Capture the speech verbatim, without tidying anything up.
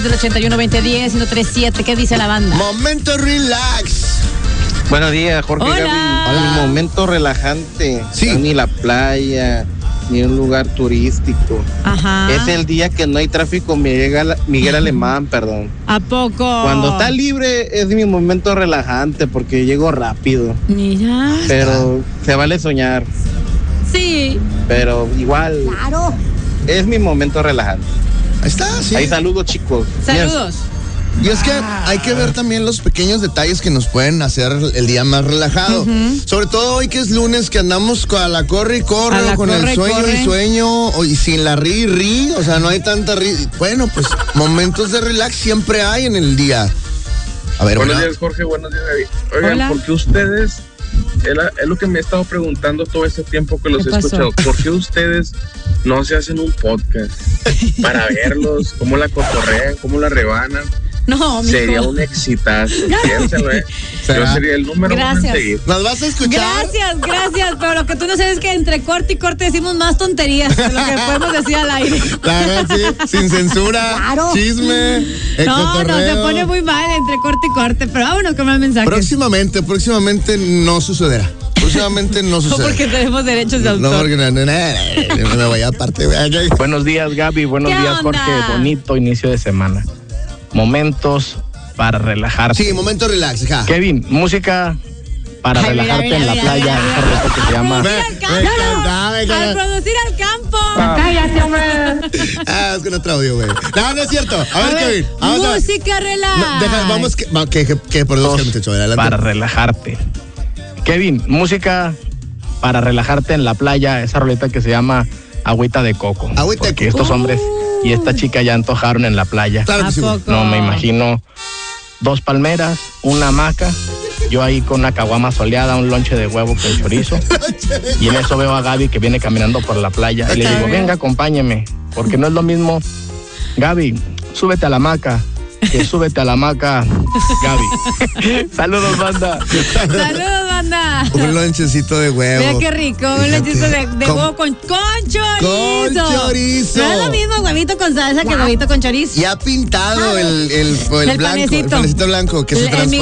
Del ochenta y uno veinte diez, ciento tres siete, ¿qué dice la banda? Momento relax. Buenos días, Jorge. Hola. Gaby. Hola. Un momento relajante. Sí. No, ni la playa, ni un lugar turístico. Ajá. Es el día que no hay tráfico Miguel, Miguel Alemán, perdón. ¿A poco? Cuando está libre es mi momento relajante porque llego rápido. Mira. Pero se vale soñar. Sí. Pero igual Claro. es mi momento relajante. Ahí está, sí. Ahí saludos, chicos. Saludos. Y es que hay que ver también los pequeños detalles que nos pueden hacer el día más relajado. Ujú. Sobre todo hoy que es lunes, que andamos a la corre y corre, A la o con corre el y sueño corre. y sueño, o, y sin la ri ri, o sea, no hay tanta ri. Bueno, pues momentos de relax siempre hay en el día. A ver, Buenos bueno. días, Jorge. Buenos días, Gaby. Oigan, Hola. ¿por qué ustedes, es, la- es lo que me he estado preguntando todo este tiempo que los ¿Qué he pasó? escuchado, ¿por qué ustedes no se hacen un podcast para verlos, cómo la cotorrean, cómo la rebanan? No, mijo. Sería un exitazo. Piénsalo, ¿eh? Yo ¿Será? sería el número uno en Gracias. seguir. ¿Nos vas a escuchar? Gracias, gracias, pero lo que tú no sabes es que entre corte y corte decimos más tonterías de lo que podemos decir al aire. Claro, sí, sin censura, Claro. chisme, el No, no, se cotorreo. pone muy mal entre corte y corte, pero vámonos con más mensajes. Próximamente, próximamente no sucederá. Próximamente no No, sucederá. porque tenemos derechos de autor. No, porque no, no, no, no me vaya aparte. güey. Buenos días, Gaby. Buenos ¿Qué días, onda? Jorge. Bonito inicio de semana. Momentos para relajarte. Sí, momento relax, ja. Kevin, música para Ay, mira, relajarte mira, en la mira, playa. mira, Esa mira. ropa que se llama. Al Me- producir al me campo. encanta, me Al encanta. producir al campo. Cállate, hombre. Ah, es que no otro audio, güey. No, no es cierto. A, A ver, ver, Kevin. Vamos a ver. música relax. No, deja- vamos que, va, que, que, que produzca el muchacho. Adelante. Para relajarte. Kevin, música para relajarte en la playa. Esa roleta que se llama Agüita de Coco. Agüita de Porque Coco. estos hombres y esta chica ya antojaron en la playa. Claro ¿A que sí, güey. poco? No, me imagino dos palmeras, una hamaca, yo ahí con una caguama soleada, un lonche de huevo con chorizo. Y en eso veo a Gaby que viene caminando por la playa. Y le digo, venga, acompáñeme. Porque no es lo mismo. Gaby, súbete a la hamaca. Que súbete a la hamaca, Gaby. Saludos, banda. Saludos, banda. Un lonchecito de huevo. Mira qué rico, un Fíjate, lonchito de, de con- huevo con, con chorizo. Con chorizo. No es lo mismo huevito con salsa que huevito con chorizo. Ya pintado el, el, el El blanco, el panecito. panecito blanco que se El- el transforma.